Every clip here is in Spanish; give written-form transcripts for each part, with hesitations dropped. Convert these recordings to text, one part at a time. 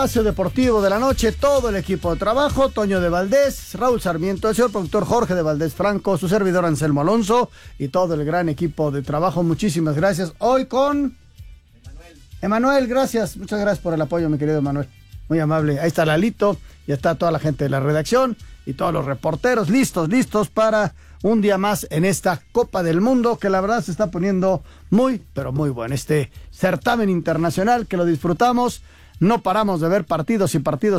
Espacio Deportivo de la Noche, todo el equipo de trabajo, Toño de Valdés, Raúl Sarmiento, el señor productor Jorge de Valdés Franco, su servidor Anselmo Alonso y todo el gran equipo de trabajo. Muchísimas gracias. Hoy con Emanuel, gracias, muchas gracias por el apoyo, mi querido Emanuel. Muy amable. Ahí está Lalito, ya está toda la gente de la redacción y todos los reporteros listos para un día más en esta Copa del Mundo, que la verdad se está poniendo muy, pero muy bueno. Este certamen internacional que lo disfrutamos, no paramos de ver partidos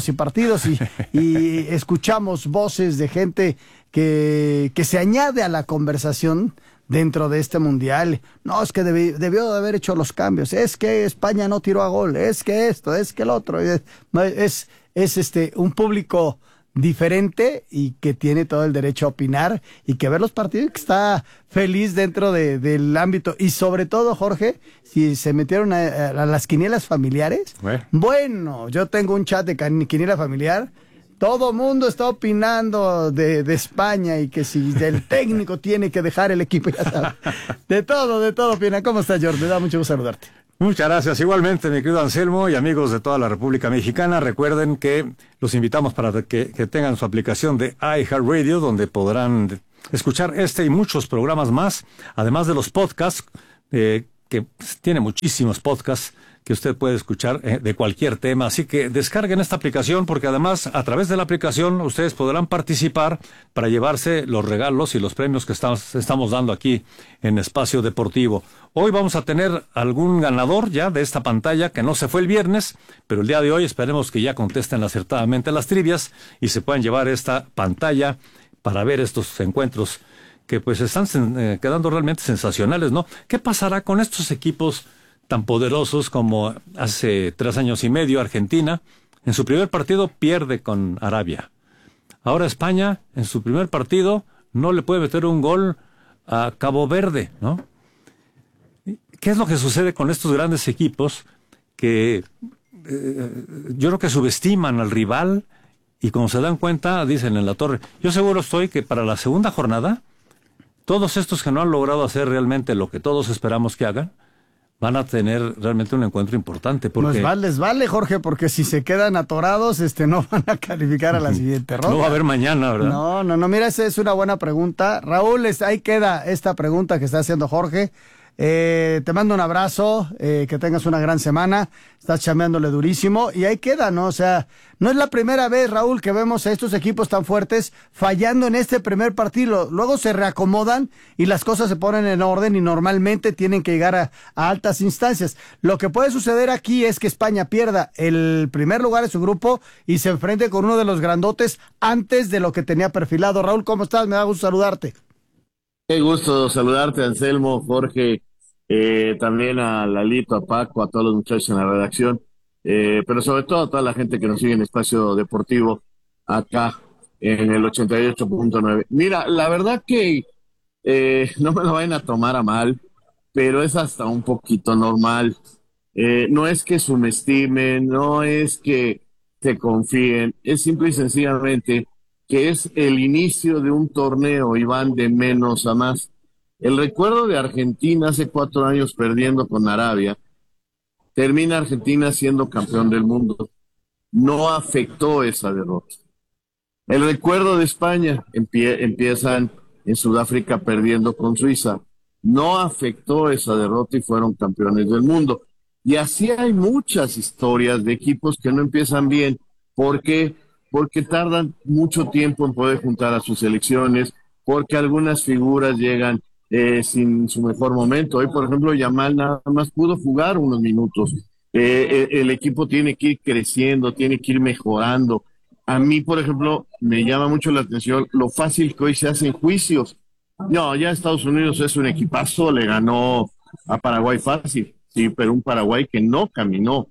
y escuchamos voces de gente que se añade a la conversación dentro de este mundial. No, es que debió de haber hecho los cambios, es que España no tiró a gol, es que esto, es que el otro. Es un público diferente y que tiene todo el derecho a opinar y que ver los partidos, que está feliz dentro del ámbito. Y sobre todo, Jorge, si se metieron a las quinielas familiares, bueno, yo tengo un chat de quiniela familiar, todo mundo está opinando de España y que si el técnico tiene que dejar el equipo, ya sabes. De todo opinan. ¿Cómo estás, Jorge? Me da mucho gusto saludarte. Muchas gracias. Igualmente, mi querido Anselmo y amigos de toda la República Mexicana, recuerden que los invitamos para que tengan su aplicación de iHeartRadio, donde podrán escuchar este y muchos programas más, además de los podcasts, que tiene muchísimos podcasts que usted puede escuchar de cualquier tema. Así que descarguen esta aplicación, porque además a través de la aplicación ustedes podrán participar para llevarse los regalos y los premios que estamos dando aquí en Espacio Deportivo. Hoy vamos a tener algún ganador ya de esta pantalla que no se fue el viernes, pero el día de hoy esperemos que ya contesten acertadamente las trivias y se puedan llevar esta pantalla para ver estos encuentros que pues están quedando realmente sensacionales, ¿no? ¿Qué pasará con estos equipos tan poderosos como hace 3 años y medio Argentina? En su primer partido pierde con Arabia. Ahora España, en su primer partido, no le puede meter un gol a Cabo Verde, ¿no? ¿Qué es lo que sucede con estos grandes equipos que yo creo que subestiman al rival y cuando se dan cuenta dicen en la torre? Yo seguro estoy que para la segunda jornada, todos estos que no han logrado hacer realmente lo que todos esperamos que hagan, van a tener realmente un encuentro importante. Porque les vale, Jorge, porque si se quedan atorados, no van a calificar a la siguiente ronda. No va a haber mañana, ¿verdad? No, mira, esa es una buena pregunta. Raúl, ahí queda esta pregunta que está haciendo Jorge. Te mando un abrazo, que tengas una gran semana, estás chambeándole durísimo y ahí queda, ¿no? O sea, no es la primera vez, Raúl, que vemos a estos equipos tan fuertes fallando en este primer partido, luego se reacomodan y las cosas se ponen en orden y normalmente tienen que llegar a altas instancias. Lo que puede suceder aquí es que España pierda el primer lugar de su grupo y se enfrente con uno de los grandotes antes de lo que tenía perfilado. Raúl, ¿cómo estás? Me da gusto saludarte. Qué gusto saludarte, Anselmo, Jorge, también a Lalito, a Paco, a todos los muchachos en la redacción, pero sobre todo a toda la gente que nos sigue en Espacio Deportivo, acá en el 88.9. Mira, la verdad que no me lo vayan a tomar a mal, pero es hasta un poquito normal. No es que subestimen, no es que se confíen, es simple y sencillamente que es el inicio de un torneo y van de menos a más. El recuerdo de Argentina hace 4 años perdiendo con Arabia, termina Argentina siendo campeón del mundo. No afectó esa derrota. El recuerdo de España, empiezan en Sudáfrica perdiendo con Suiza. No afectó esa derrota y fueron campeones del mundo. Y así hay muchas historias de equipos que no empiezan bien. ¿Por qué? Porque tardan mucho tiempo en poder juntar a sus selecciones, porque algunas figuras llegan sin su mejor momento. Hoy, por ejemplo, Yamal nada más pudo jugar unos minutos. El equipo tiene que ir creciendo, tiene que ir mejorando. A mí, por ejemplo, me llama mucho la atención lo fácil que hoy se hacen juicios. No, ya Estados Unidos es un equipazo, le ganó a Paraguay fácil, sí, pero un Paraguay que no caminó.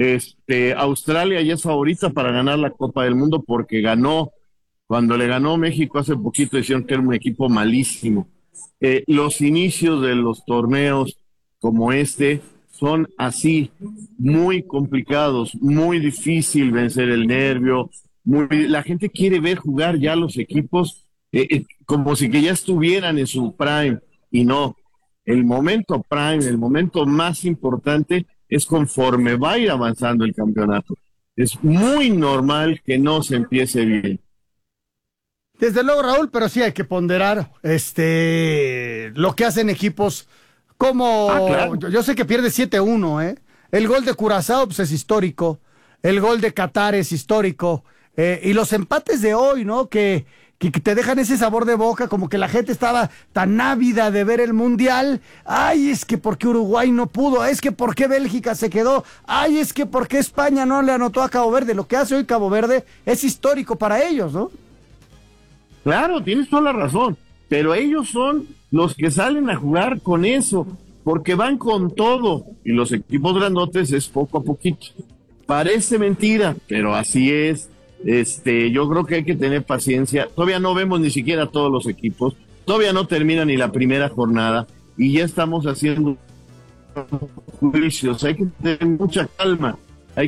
Australia ya es favorita para ganar la Copa del Mundo porque ganó. Cuando le ganó México hace poquito decían que era un equipo malísimo. Los inicios de los torneos como son así, muy complicados, muy difícil vencer el nervio. La gente quiere ver jugar ya los equipos como si que ya estuvieran en su prime, y no. El momento prime, el momento más importante es conforme va a ir avanzando el campeonato. es muy normal que no se empiece bien. Desde luego, Raúl, pero sí hay que ponderar lo que hacen equipos como... Claro. Yo sé que pierde 7-1, ¿eh? El gol de Curazao pues, es histórico, el gol de Qatar es histórico, y los empates de hoy, ¿no? Que te dejan ese sabor de boca, como que la gente estaba tan ávida de ver el Mundial. Ay, es que ¿por qué Uruguay no pudo? Es que ¿por qué Bélgica se quedó? Ay, es que ¿por qué España no le anotó a Cabo Verde? Lo que hace hoy Cabo Verde es histórico para ellos, ¿no? Claro, tienes toda la razón, pero ellos son los que salen a jugar con eso, porque van con todo, y los equipos grandotes es poco a poquito. Parece mentira, pero así es. Yo creo que hay que tener paciencia. Todavía no vemos ni siquiera todos los equipos, todavía no termina ni la primera jornada, y ya estamos haciendo juicios. Hay que tener mucha calma.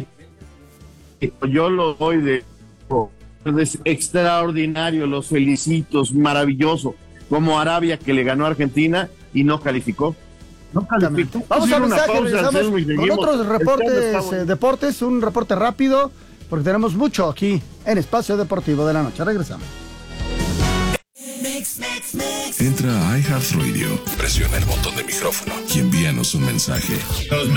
Yo lo doy de... Es extraordinario, los felicito, maravilloso, como Arabia que le ganó a Argentina y no calificó. Vamos a mensaje, regresamos con otros reportes, deportes, un reporte rápido, porque tenemos mucho aquí en Espacio Deportivo de la Noche. Regresamos. Entra a iHeartRadio, presiona el botón de micrófono y envíanos un mensaje.